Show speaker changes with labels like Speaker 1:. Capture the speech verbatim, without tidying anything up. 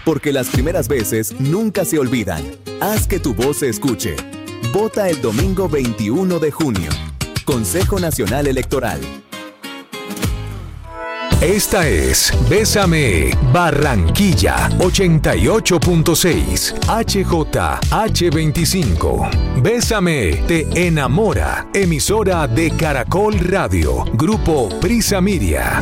Speaker 1: porque las primeras veces nunca se olvidan. Haz que tu voz se escuche. Vota el domingo veintiuno de junio. Consejo Nacional Electoral.
Speaker 2: Esta es Bésame Barranquilla ochenta y ocho punto seis H J H veinticinco. Bésame te enamora. Emisora de Caracol Radio. Grupo Prisa Media.